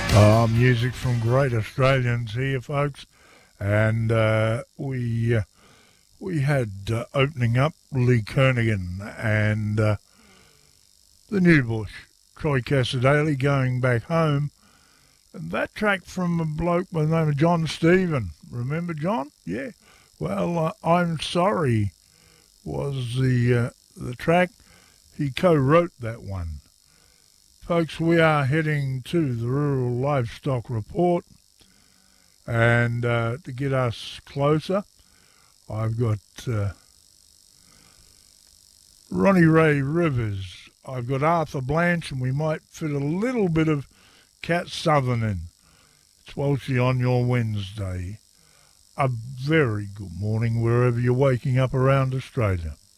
Music from great Australians here, folks, and we had opening up Lee Kernaghan and the New Bush, Troy Cassadaly, Going Back Home, and that track from a bloke by the name of John Stephen. Remember John? Yeah. Well, I'm Sorry was the track. He co-wrote that one. Folks, we are heading to the Rural Livestock Report, and to get us closer, I've got Ronnie Ray Rivers, I've got Arthur Blanche, and we might fit a little bit of Cat Southern in. It's Walshy on your Wednesday. A very good morning wherever you're waking up around Australia.